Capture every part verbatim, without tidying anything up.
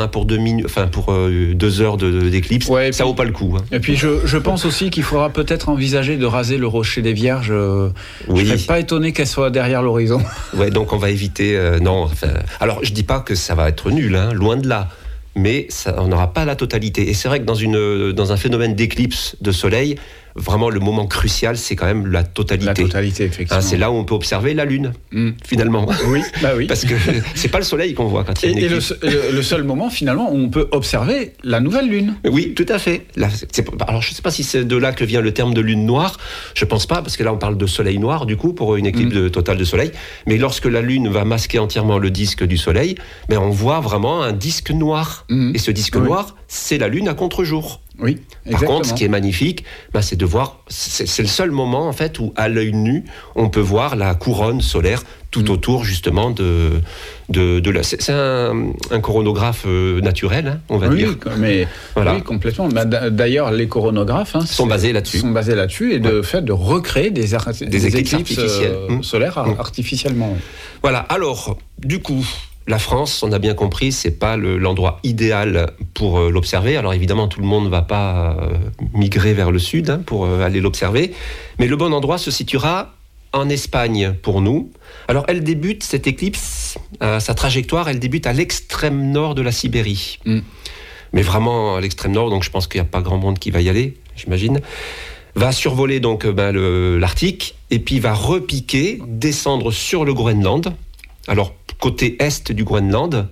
hein, pour deux minutes, enfin pour euh, deux heures de, de, d'éclipse, ouais, ça puis, vaut pas le coup. Hein. Et puis je, je pense aussi qu'il faudra peut-être envisager de raser le rocher des Vierges. Oui. Je serais pas étonné qu'elle soit derrière l'horizon. Ouais, donc on va éviter. Euh, non, enfin, alors je dis pas que ça va être nul, hein, loin de là. Mais ça, on n'aura pas la totalité. Et c'est vrai que dans, une, dans un phénomène d'éclipse de soleil, vraiment le moment crucial, c'est quand même la totalité. La totalité, effectivement. Hein, c'est là où on peut observer la Lune, mmh. finalement. Oui, bah oui. Parce que c'est pas le soleil qu'on voit quand il y a une et, éclipse. Et le, le seul moment, finalement, où on peut observer la nouvelle Lune. Oui, tout à fait. Là, c'est, alors, je ne sais pas si c'est de là que vient le terme de lune noire. Je ne pense pas, parce que là, on parle de soleil noir, du coup, pour une éclipse mmh. de, totale de soleil. Mais lorsque la Lune va masquer entièrement le disque du soleil, ben, on voit vraiment un disque noir. Mmh. Et ce disque oui. noir, c'est la Lune à contre-jour. Oui, exactement. Par contre, ce qui est magnifique, ben, c'est de voir. C'est, c'est le seul moment en fait où, à l'œil nu, on peut voir la couronne solaire tout mmh. autour justement de de, de la. C'est, c'est un, un coronographe euh, naturel, hein, on va oui, dire. Mais voilà. Oui, complètement. D'ailleurs, les coronographes hein, sont basés là-dessus. Sont basés là-dessus et de ouais. fait de recréer des, ar- des, des éclipses, éclipses artificielles euh, mmh. solaires mmh. artificiellement. Voilà. Alors, du coup. La France, on a bien compris, c'est pas le, l'endroit idéal pour euh, l'observer. Alors évidemment, tout le monde ne va pas euh, migrer vers le sud hein, pour euh, aller l'observer. Mais le bon endroit se situera en Espagne pour nous. Alors elle débute, cette éclipse, euh, sa trajectoire, elle débute à l'extrême nord de la Sibérie. Mm. Mais vraiment à l'extrême nord, donc je pense qu'il n'y a pas grand monde qui va y aller, j'imagine. Va survoler donc ben, le, l'Arctique et puis va repiquer, descendre sur le Groenland. Alors, côté est du Groenland,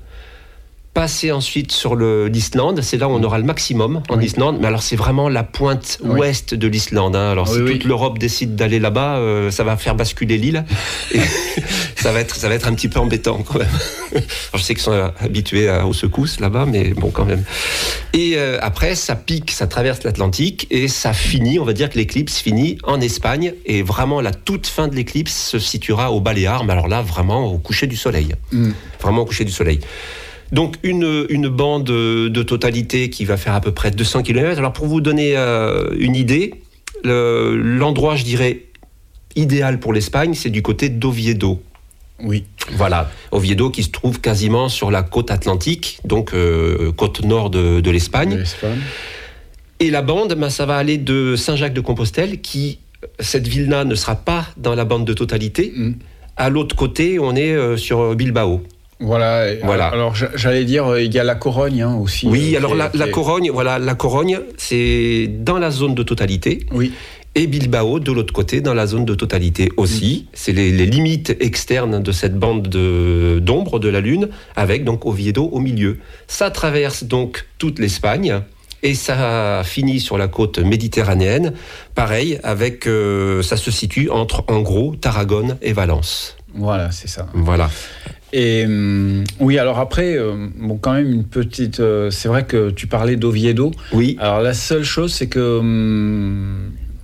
passer ensuite sur le, l'Islande, c'est là où on aura le maximum en oui. Islande, mais alors c'est vraiment la pointe oui. ouest de l'Islande. Hein. Alors oui, si oui. toute l'Europe décide d'aller là-bas, euh, ça va faire basculer l'île, et ça, va être, ça va être un petit peu embêtant quand même. Alors, je sais qu'ils sont habitués à, aux secousses là-bas, mais bon quand même. Et euh, après, ça pique, ça traverse l'Atlantique, et ça finit, on va dire que l'éclipse finit en Espagne, et vraiment la toute fin de l'éclipse se situera aux Baléares, mais alors là, vraiment au coucher du soleil. Mm. Vraiment au coucher du soleil. Donc une, une bande de totalité qui va faire à peu près deux cents kilomètres. Alors pour vous donner euh, une idée, le, l'endroit, je dirais, idéal pour l'Espagne, c'est du côté d'Oviedo. Oui. Voilà, Oviedo qui se trouve quasiment sur la côte atlantique, donc euh, côte nord de, de l'Espagne. De l'Espagne. Et la bande, ben, ça va aller de Saint-Jacques-de-Compostelle, qui, cette ville-là ne sera pas dans la bande de totalité. Mm. À l'autre côté, on est euh, sur Bilbao. Voilà. voilà. Alors j'allais dire, il y a la Corogne hein, aussi. Oui, euh, alors la, la Corogne, voilà, la Corogne, c'est dans la zone de totalité. Oui. Et Bilbao, de l'autre côté, dans la zone de totalité aussi. Mmh. C'est les, les limites externes de cette bande de, d'ombre de la Lune, avec donc Oviedo au milieu. Ça traverse donc toute l'Espagne. Et ça finit sur la côte méditerranéenne. Pareil, avec, euh, ça se situe entre, en gros, Tarragone et Valence. Voilà, c'est ça. Voilà. Et euh, oui, alors après, euh, bon, quand même une petite. Euh, c'est vrai que tu parlais d'Oviedo. Oui. Alors la seule chose, c'est que euh,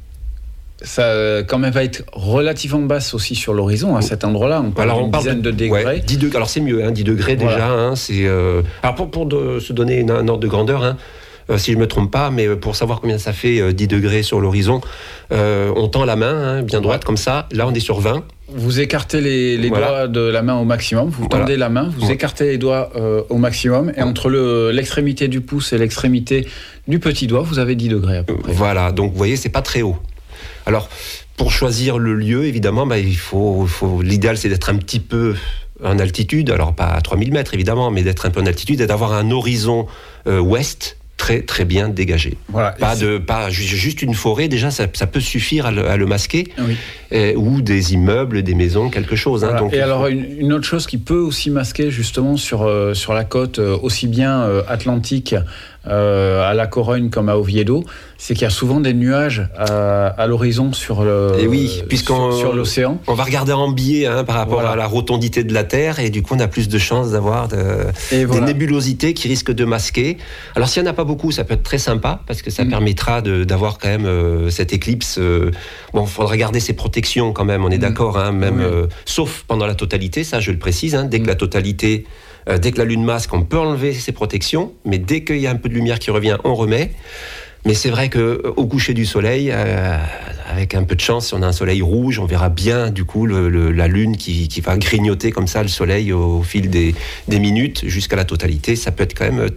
ça, quand même, va être relativement basse aussi sur l'horizon à cet endroit-là. On parle alors, d'une on parle dizaine de, de degrés. Ouais, dix degrés. Alors c'est mieux, hein, dix degrés voilà. déjà. Hein, c'est. Euh, alors pour, pour de, se donner une, un ordre de grandeur. Hein, Euh, si je ne me trompe pas, mais pour savoir combien ça fait euh, dix degrés sur l'horizon, euh, on tend la main hein, bien droite comme ça. Là, on est sur vingt. Vous écartez les, les voilà. doigts de la main au maximum, vous tendez voilà. la main, vous ouais. écartez les doigts euh, au maximum, et entre le, l'extrémité du pouce et l'extrémité du petit doigt, vous avez dix degrés à peu près. Voilà, donc vous voyez, c'est pas très haut. Alors, pour choisir le lieu, évidemment, bah, il faut, il faut, l'idéal, c'est d'être un petit peu en altitude, alors pas à trois mille mètres, évidemment, mais d'être un peu en altitude et d'avoir un horizon euh, ouest très très bien dégagé. Voilà, pas de pas juste une forêt déjà ça, ça peut suffire à le, à le masquer oui. et, ou des immeubles, des maisons, quelque chose. Voilà. Hein, donc et alors faut... une, une autre chose qui peut aussi masquer justement sur euh, sur la côte euh, aussi bien euh, atlantique euh, à la Corogne comme à Oviedo, c'est qu'il y a souvent des nuages à, à l'horizon sur le et oui, puisqu'on, sur, sur l'océan. On va regarder en biais hein, par rapport voilà. à la rotondité de la Terre et du coup on a plus de chances d'avoir de, des voilà. nébulosités qui risquent de masquer. Alors s'il n'y en a pas beaucoup, ça peut être très sympa parce que ça mmh. permettra de, d'avoir quand même euh, cette éclipse. Euh, bon, il faudra garder ses protections quand même, on est mmh. d'accord, hein, même, oui. euh, sauf pendant la totalité, ça je le précise, hein, dès mmh. que la totalité, euh, dès que la Lune masque, on peut enlever ses protections, mais dès qu'il y a un peu de lumière qui revient, on remet. Mais c'est vrai qu'au coucher du soleil, euh, avec un peu de chance, si on a un soleil rouge, on verra bien du coup le, le, la Lune qui, qui va grignoter comme ça le soleil au fil des, des minutes jusqu'à la totalité. Ça peut être quand même